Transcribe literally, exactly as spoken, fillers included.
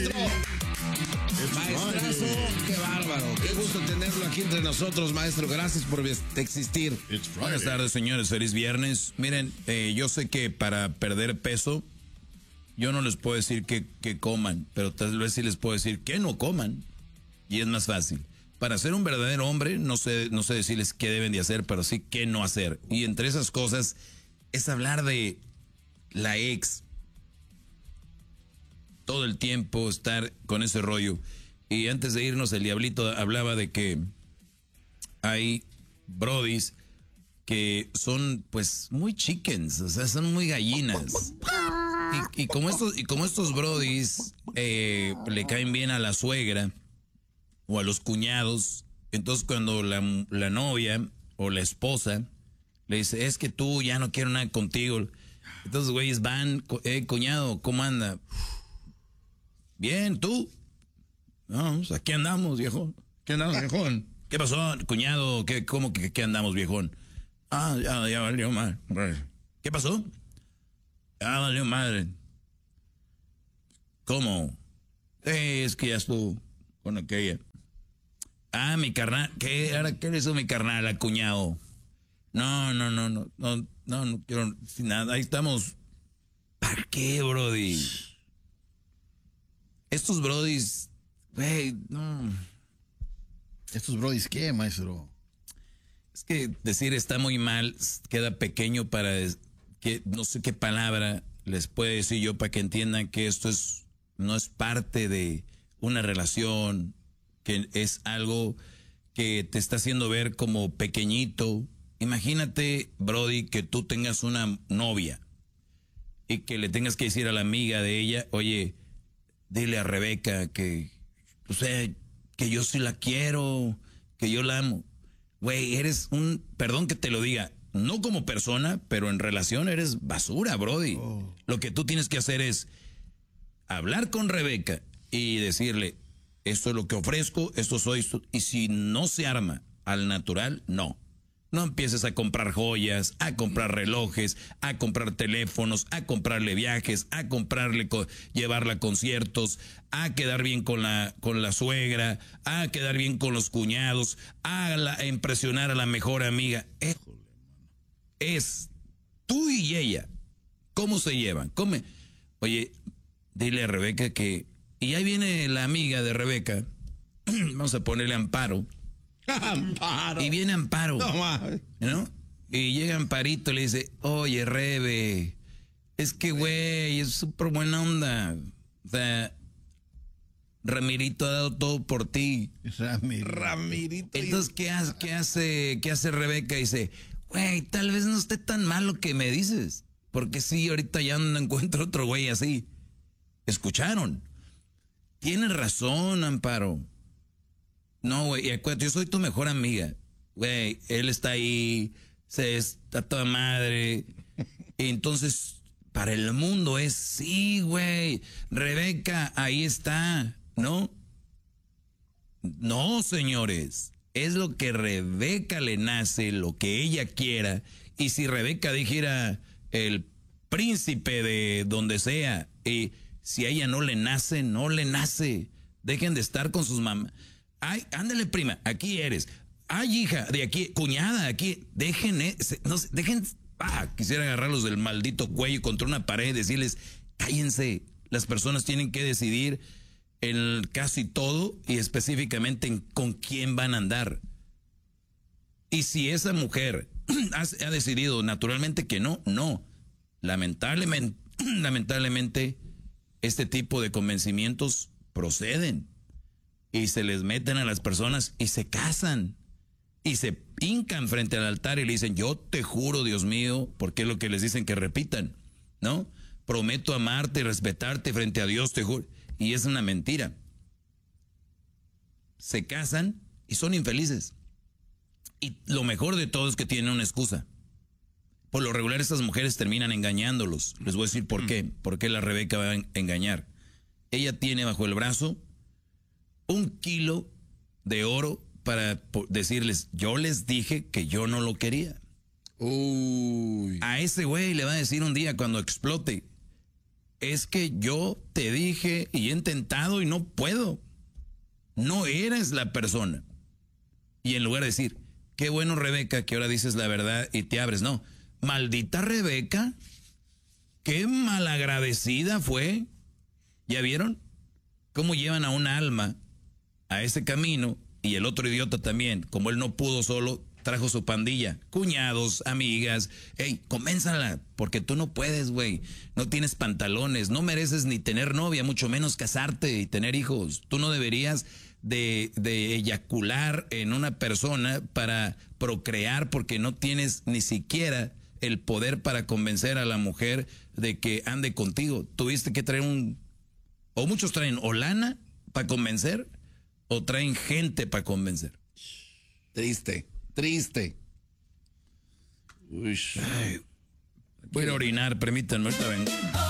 Maestrazo, qué bárbaro, qué gusto tenerlo aquí entre nosotros, maestro. Gracias por existir. Buenas tardes, señores, feliz viernes. Miren, eh, yo sé que para perder peso, yo no les puedo decir que, que coman, pero tal vez sí les puedo decir que no coman. Y es más fácil. Para ser un verdadero hombre, no sé, no sé decirles qué deben de hacer, pero sí qué no hacer. Y entre esas cosas es hablar de la ex. Todo el tiempo estar con ese rollo. Y antes de irnos, el diablito hablaba de que hay brodis que son pues muy chickens, o sea, son muy gallinas. Y, y como estos, y como estos brodis eh, le caen bien a la suegra o a los cuñados, entonces cuando la, la novia o la esposa le dice, es que tú ya no quiero nada contigo, entonces güeyes van, eh, cuñado, ¿cómo anda? Bien, ¿tú? Vamos, aquí andamos, viejo. ¿Qué andamos, viejón? ¿Qué pasó, cuñado? ¿Qué, ¿Cómo que qué andamos, viejón? Ah, ya, ya valió mal. ¿Qué pasó? Ya valió madre. ¿Cómo? Eh, es que ya estuvo con aquella. Ah, mi carnal. ¿Qué? ¿Ahora qué le hizo mi carnal al cuñado? No, no, no, no, no, no, no quiero sin nada. Ahí estamos. ¿Para qué, brody? Estos brodis, güey, no. ¿Estos brodis qué, maestro? Es que decir está muy mal, queda pequeño para que no sé qué palabra les puedo decir yo para que entiendan que esto es no es parte de una relación, que es algo que te está haciendo ver como pequeñito. Imagínate, brody, que tú tengas una novia y que le tengas que decir a la amiga de ella, oye, dile a Rebeca que, o sea, que yo sí la quiero, que yo la amo. Güey, eres un, perdón que te lo diga, no como persona, pero en relación eres basura, brody. Oh. Lo que tú tienes que hacer es hablar con Rebeca y decirle, esto es lo que ofrezco, esto soy, esto, y si no se arma al natural, no. No empieces a comprar joyas, a comprar relojes, a comprar teléfonos, a comprarle viajes, a comprarle, llevarla a conciertos, a quedar bien con la, con la suegra, a quedar bien con los cuñados, a, la, a impresionar a la mejor amiga. Es, es tú y ella. ¿Cómo se llevan? Come. Oye, dile a Rebeca que... Y ahí viene la amiga de Rebeca. Vamos a ponerle Amparo. Amparo. Y viene Amparo, no, ¿no? Y llega Amparito y le dice, oye, Rebe, es que, güey, es súper buena onda. O sea, Ramirito ha dado todo por ti. Ramir. Ramirito. Entonces, ¿qué hace, qué hace, qué hace Rebeca? Dice, güey, tal vez no esté tan mal lo que me dices. Porque sí, ahorita ya no encuentro otro güey así. ¿Escucharon? Tienes razón, Amparo. No, güey, y acuérdate, yo soy tu mejor amiga. Güey, él está ahí, se está toda madre. Y entonces, para el mundo es, sí, güey, Rebeca, ahí está, ¿no? No, señores, es lo que Rebeca le nace, lo que ella quiera. Y si Rebeca dijera el príncipe de donde sea, y si a ella no le nace, no le nace. Dejen de estar con sus mamás. Ay, ándale, prima, aquí eres. Ay, hija, de aquí, cuñada, aquí. Dejen, eh, no, dejen, ah, quisiera agarrarlos del maldito cuello contra una pared y decirles, cállense. Las personas tienen que decidir en casi todo y específicamente en con quién van a andar. Y si esa mujer ha, ha decidido naturalmente que no, no. Lamentablemente, lamentablemente, este tipo de convencimientos proceden. Y se les meten a las personas y se casan. Y se hincan frente al altar y le dicen, yo te juro, Dios mío, porque es lo que les dicen que repitan, ¿no? Prometo amarte y respetarte frente a Dios, te juro. Y es una mentira. Se casan y son infelices. Y lo mejor de todo es que tienen una excusa. Por lo regular estas mujeres terminan engañándolos. Les voy a decir por qué. ¿Por qué la Rebeca va a engañar? Ella tiene bajo el brazo un kilo de oro para decirles, yo les dije que yo no lo quería. Uy. A ese güey le va a decir un día cuando explote, es que yo te dije y he intentado y no puedo. No eres la persona. Y en lugar de decir, qué bueno, Rebeca, que ahora dices la verdad y te abres. No, maldita Rebeca, qué malagradecida fue. ¿Ya vieron cómo llevan a un alma a ese camino? Y el otro idiota también, como él no pudo solo, trajo su pandilla, cuñados, amigas. Ey, convénzala, porque tú no puedes, güey. No tienes pantalones, no mereces ni tener novia, mucho menos casarte y tener hijos. Tú no deberías de, de eyacular en una persona para procrear, porque no tienes ni siquiera el poder para convencer a la mujer de que ande contigo. Tuviste que traer un... O muchos traen o lana para convencer, o traen gente para convencer. Triste, triste. Uy. Ay, voy a ir a orinar, permítanme, ahorita vengo.